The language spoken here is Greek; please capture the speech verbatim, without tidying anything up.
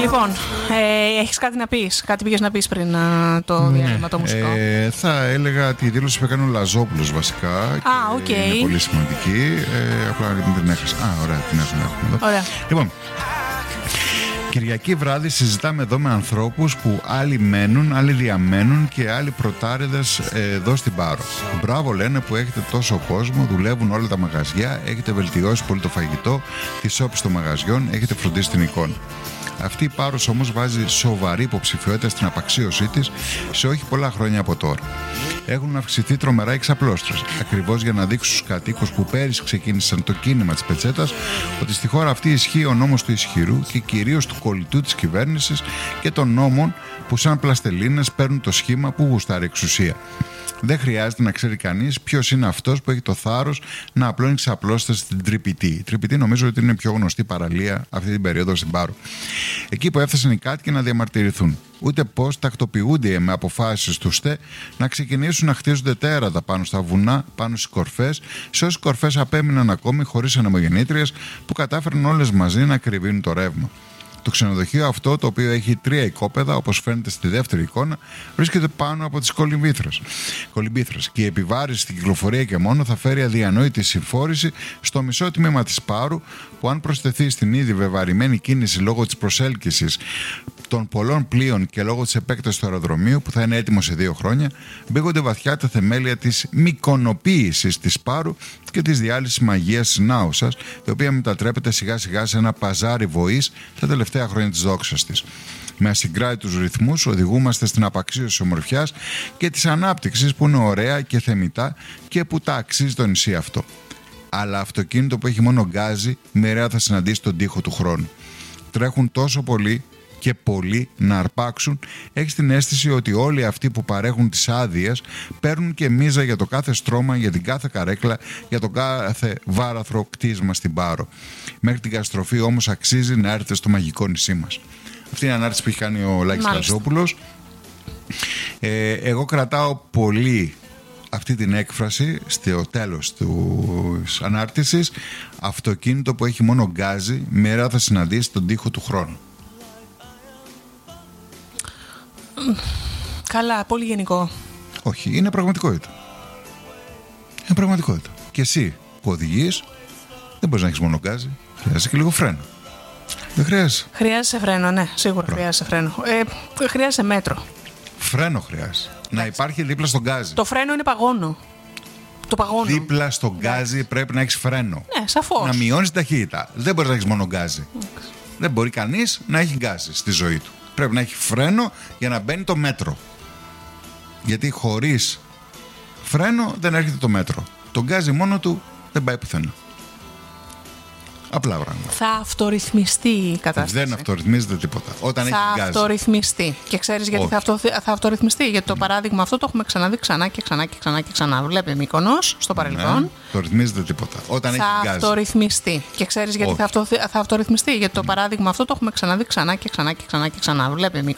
Λοιπόν, ε, έχεις κάτι να πεις? Κάτι πήγες να πεις πριν α, το διάλειμμα ναι, το μουσικό? Ε, θα έλεγα τη δήλωση που έκανε ο Λαζόπουλος βασικά. Α, οκ. Okay. Είναι πολύ σημαντική. Ε, απλά δεν την έχασα. Α, ωραία, την έχουμε εδώ. Ωραία. Λοιπόν, Κυριακή βράδυ συζητάμε εδώ με ανθρώπους που άλλοι μένουν, άλλοι διαμένουν και άλλοι πρωτάριδες εδώ στην Πάρο. Μπράβο λένε που έχετε τόσο κόσμο, δουλεύουν όλα τα μαγαζιά, έχετε βελτιώσει πολύ το φαγητό, τις όποιες των μαγαζιών, έχετε φροντίσει την εικόνα. Αυτή η Πάρος όμως βάζει σοβαρή υποψηφιότητα στην απαξίωσή της σε όχι πολλά χρόνια από τώρα. Έχουν αυξηθεί τρομερά οι εξαπλώστρες, ακριβώς για να δείξουν στους κατοίκους που πέρυσι ξεκίνησαν το κίνημα της πετσέτας ότι στη χώρα αυτή ισχύει ο νόμος του ισχυρού και κυρίως του κολλητού της κυβέρνησης και των νόμων που σαν πλαστελίνες παίρνουν το σχήμα που γουστάρει εξουσία. Δεν χρειάζεται να ξέρει κανείς ποιος είναι αυτός που έχει το θάρρος να απλώνει εξαπλώστες στην Τρυπητή. Η Τρυπητή νομίζω ότι είναι η πιο γνωστή παραλία αυτή την περίοδο στην Πάρο. Εκεί που έφτασαν οι κάτοικοι να διαμαρτυρηθούν. Ούτε πώς τακτοποιούνται με αποφάσεις του ΣΤΕ να ξεκινήσουν να χτίζονται τέρατα πάνω στα βουνά, πάνω στις κορφές, σε όσες κορφές απέμειναν ακόμη χωρίς ανεμογεννήτριες που κατάφεραν όλες μαζί να κρυβίνουν το ρεύμα. Το ξενοδοχείο αυτό, το οποίο έχει τρία οικόπεδα, όπως φαίνεται στη δεύτερη εικόνα, βρίσκεται πάνω από τις κολυμπήθρες. Και η επιβάρηση στην κυκλοφορία και μόνο θα φέρει αδιανόητη συμφόρηση στο μισό τμήμα της Πάρου, που αν προσθεθεί στην ήδη βεβαρημένη κίνηση λόγω της προσέλκυσης των πολλών πλοίων και λόγω της επέκτασης του αεροδρομίου, που θα είναι έτοιμο σε δύο χρόνια, μπήγονται βαθιά τα θεμέλια της μικονοποίησης της Πάρου και της διάλυσης μαγείας της Νάουσας, η οποία μετατρέπεται σιγά σιγά σε ένα παζάρι βοής τα τελευταία χρόνια της δόξας της. Με ασυγκράτητους ρυθμούς οδηγούμαστε στην απαξίωση της ομορφιάς και της ανάπτυξης που είναι ωραία και θεμιτά και που τα αξίζει το νησί αυτό. Αλλά αυτοκίνητο που έχει μόνο γκάζι, μοιραία θα συναντήσει τον τοίχο του χρόνου. Τρέχουν τόσο πολύ και πολλοί να αρπάξουν, έχεις την αίσθηση ότι όλοι αυτοί που παρέχουν τις άδειες παίρνουν και μίζα για το κάθε στρώμα, για την κάθε καρέκλα, για το κάθε βάραθρο κτίσμα στην Πάρο. Μέχρι την καταστροφή όμως αξίζει να έρθετε στο μαγικό νησί μας. Αυτή είναι η ανάρτηση που έχει κάνει ο Λάκης Λαζόπουλος. Ε, εγώ κρατάω πολύ αυτή την έκφραση στο τέλος της ανάρτησης. Αυτοκίνητο που έχει μόνο γκάζι, μέρα θα συναντήσει τον τοίχο του χρόνου. Καλά, πολύ γενικό. Όχι, είναι πραγματικότητα. Είναι πραγματικότητα. Και εσύ που οδηγείς, δεν μπορείς να έχεις μόνο γκάζι, χρειάζεται και λίγο φρένο. Δεν χρειάζεται. Χρειάζεσαι φρένο, ναι, σίγουρα Πρα. χρειάζεσαι φρένο. Ε, χρειάζεσαι μέτρο. Φρένο χρειάζεται. Να υπάρχει δίπλα στον γκάζι. Το φρένο είναι παγόνο. Το παγόνο. Δίπλα στον γκάζι πρέπει να έχεις φρένο. Ναι, σαφώς. Να μειώνεις την ταχύτητα. Δεν μπορείς να έχεις μόνο γκάζι. Mm. Δεν μπορεί κανείς να έχει γκάζι στη ζωή του. Πρέπει να έχει φρένο για να μπαίνει το μέτρο. Γιατί χωρίς φρένο δεν έρχεται το μέτρο. Το γκάζι μόνο του δεν πάει πουθενά. Απλά πράγματα. Θα αυτορυθμιστεί η κατάσταση. Δεν αυτορυθμίζεται τίποτα. Όταν θα έχει γκάζι. Θα αυτορυθμιστεί. Και ξέρεις γιατί θα, αυτο, θα αυτορυθμιστεί? Γιατί το mm. παράδειγμα αυτό το έχουμε ξαναδεί ξανά και ξανά και ξανά και ξανά. Βλέπει Μύκονος στο παρελθόν. Ναι, το ρυθμίζεται τίποτα. Όταν θα έχει γκάζι. Θα αυτορυθμιστεί. Και ξέρεις γιατί θα, αυτο, θα αυτορυθμιστεί? Γιατί το mm. παράδειγμα αυτό το έχουμε ξαναδεί ξανά και ξανά και ξανά και ξανά. Βλέπει Μύκονος.